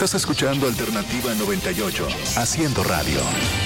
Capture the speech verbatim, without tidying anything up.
Estás escuchando Alternativa noventa y ocho, haciendo radio.